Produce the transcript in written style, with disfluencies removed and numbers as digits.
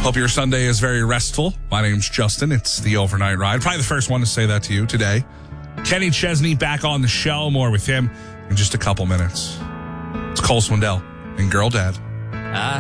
Hope your Sunday is very restful. My name's Justin. It's the Overnight Ride. Probably the first one to say that to you today. Kenny Chesney back on the show. More with him in just a couple minutes. It's Cole Swindell and Girl Dad.